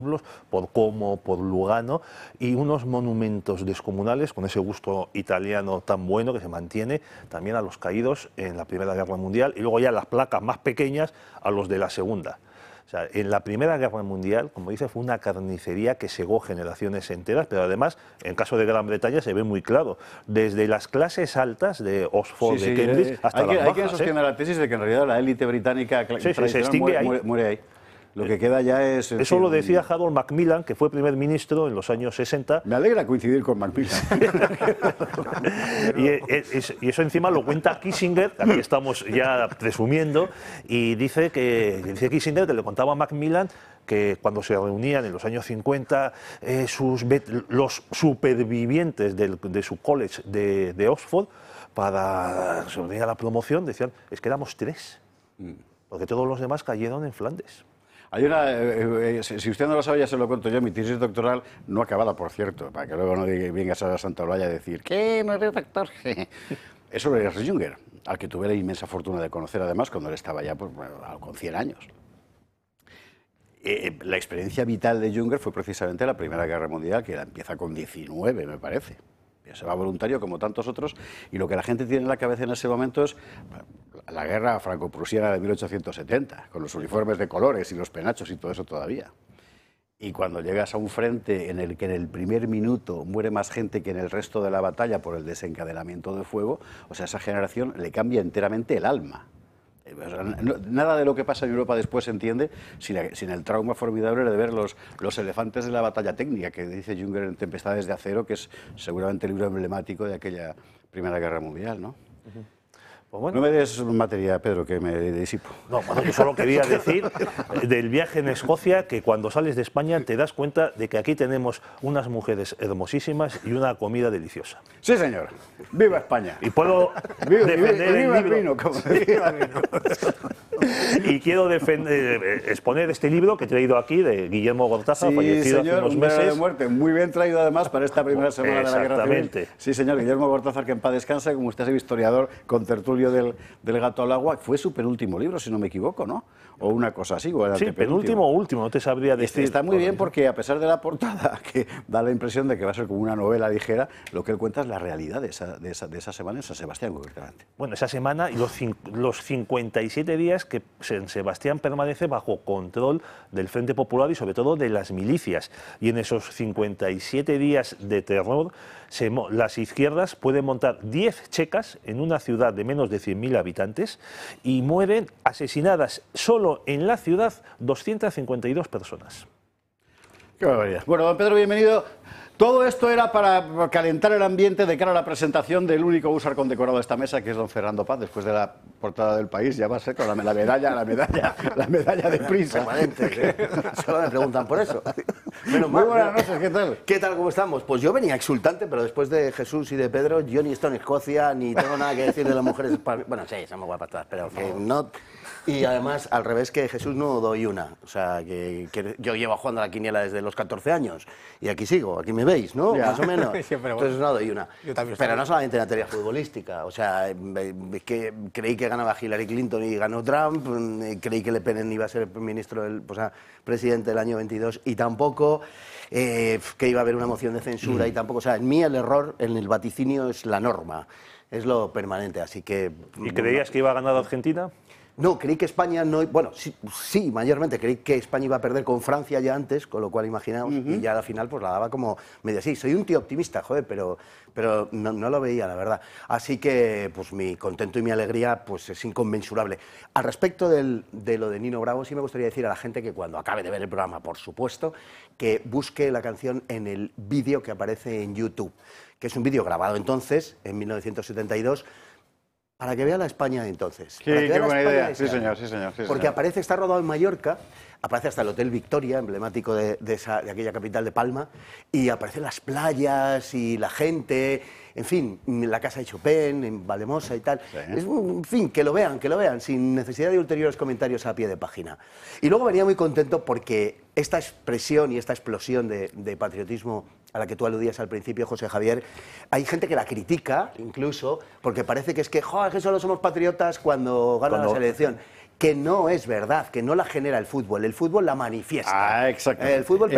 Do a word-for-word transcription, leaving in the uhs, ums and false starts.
por Como, por Lugano, y unos monumentos descomunales con ese gusto italiano tan bueno que se mantiene también a los caídos en la Primera Guerra Mundial, y luego ya las placas más pequeñas a los de la Segunda. O sea, en la Primera Guerra Mundial, como dice, fue una carnicería que segó generaciones enteras, pero además, en caso de Gran Bretaña, se ve muy claro, desde las clases altas de Oxford, sí, de sí, Cambridge, eh, hasta hay las que, bajas. Hay quien sostiene ¿eh? la tesis de que en realidad la élite británica sí, sí, tradicional se muere, ahí. Muere, muere ahí. Lo que queda ya es... Eso fin, lo decía Harold Macmillan, que fue primer ministro en los años sesenta. Me alegra coincidir con Macmillan. y, es, y eso encima lo cuenta Kissinger, aquí estamos ya presumiendo, y dice que dice Kissinger que le contaba a Macmillan que cuando se reunían en los años cincuenta eh, sus, los supervivientes del, de su college de, de Oxford para reunir a la promoción, decían, es que éramos tres, porque todos los demás cayeron en Flandes. Hay una, eh, eh, si usted no lo sabe, ya se lo cuento yo, mi tesis doctoral, no acabada, por cierto, para que luego no vengas a Santa Olaya a decir, ¿qué? ¿No eres doctor? Es sobre Ernst Jünger, al que tuve la inmensa fortuna de conocer, además, cuando él estaba ya pues, bueno, con cien años. Eh, la experiencia vital de Jünger fue precisamente la Primera Guerra Mundial, que empieza con diecinueve, me parece. Se va voluntario como tantos otros, y lo que la gente tiene en la cabeza en ese momento es la guerra franco-prusiana de mil ochocientos setenta, con los uniformes de colores y los penachos y todo eso todavía. Y cuando llegas a un frente en el que en el primer minuto muere más gente que en el resto de la batalla por el desencadenamiento de fuego, o sea, esa generación le cambia enteramente el alma. Nada de lo que pasa en Europa después se entiende sin, sin el trauma formidable de ver los, los elefantes de la batalla técnica, que dice Jünger en Tempestades de Acero, que es seguramente el libro emblemático de aquella Primera Guerra Mundial, ¿no? Uh-huh. Pues bueno. No me des materia, Pedro, que me disipo. No, bueno, yo solo quería decir del viaje en Escocia, que cuando sales de España te das cuenta de que aquí tenemos unas mujeres hermosísimas y una comida deliciosa. Sí, señor. ¡Viva España! Y puedo viva, defender viva, el libro. El vino, como decía el vino. Y quiero defender, exponer este libro que he traído aquí de Guillermo Cortázar, sí, fallecido señor, hace unos un meses. de muerte, muy bien traído además para esta primera semana de la Guerra Civil. Sí, señor, Guillermo Cortázar, que en paz descanse, como usted es historiador, con tertulio del, del Gato al Agua. Fue su penúltimo libro, si no me equivoco, ¿no? O una cosa así. O sí, penúltimo o último, no te sabría decir. Está muy bien porque, a pesar de la portada, que da la impresión de que va a ser como una novela ligera, lo que él cuenta es la realidad de esa, de esa, de esa semana en San Sebastián, concretamente. Bueno, esa semana y los, los cincuenta y siete días que San Sebastián permanece bajo control del Frente Popular y sobre todo de las milicias. Y en esos cincuenta y siete días de terror, se, las izquierdas pueden montar diez checas en una ciudad de menos de cien mil habitantes y mueren asesinadas solo en la ciudad doscientas cincuenta y dos personas. Qué barbaridad. Bueno, don Pedro, bienvenido. Todo esto era para calentar el ambiente de cara a la presentación del único húsar condecorado de esta mesa, que es don Fernando Paz, después de la portada del País. Ya va a ser con la, la medalla, la medalla, la medalla de prisa. Permanente, ¿eh? Solo me preguntan por eso. Menos Muy mal, buenas noches, ¿qué tal? ¿Qué tal, cómo estamos? Pues yo venía exultante, pero después de Jesús y de Pedro, yo ni estoy en Escocia, ni tengo nada que decir de las mujeres. Bueno, sí, son muy guapas todas, pero que no... Y además, al revés que Jesús, no doy una. O sea, que, que yo llevo jugando a la quiniela desde los catorce años y aquí sigo, aquí me veis, ¿no? Ya. Más o menos. Sí, pero bueno. Entonces no doy una. Yo también pero estoy. no solamente en la teoría futbolística. O sea, es que creí que ganaba Hillary Clinton y ganó Trump, creí que Le Pen iba a ser ministro del, o sea, presidente del año veintidós y tampoco, eh, que iba a haber una moción de censura mm. y tampoco. O sea, en mí el error, en el vaticinio es la norma, es lo permanente, así que... ¿Y creías que iba a ganar Argentina? No, creí que España no... Bueno, sí, sí, mayormente. Creí que España iba a perder con Francia ya antes, con lo cual imaginaos, uh-huh. y ya al final pues la daba como medio así. Soy un tío optimista, joder, pero, pero no, no lo veía, la verdad. Así que pues mi contento y mi alegría pues es inconmensurable. Al respecto del, de lo de Nino Bravo, sí me gustaría decir a la gente que cuando acabe de ver el programa, por supuesto, que busque la canción en el vídeo que aparece en YouTube, que es un vídeo grabado entonces, en mil novecientos setenta y dos, para que vea la España de entonces. Sí, qué buena idea. Sí, señor, sí, señor. Sí, Porque señor. aparece, está rodado en Mallorca, aparece hasta el Hotel Victoria, emblemático de, de, esa, de aquella capital de Palma, y aparecen las playas y la gente, en fin, la casa de Chopin, en Valemosa y tal. Sí. Es, en fin, que lo vean, que lo vean, sin necesidad de ulteriores comentarios a pie de página. Y luego venía muy contento porque esta expresión y esta explosión de, de patriotismo a la que tú aludías al principio, José Javier, hay gente que la critica, incluso, porque parece que es que, joder, que solo somos patriotas cuando gana Cuando... la selección. Que no es verdad, que no la genera el fútbol, el fútbol la manifiesta. Ah, exacto. El fútbol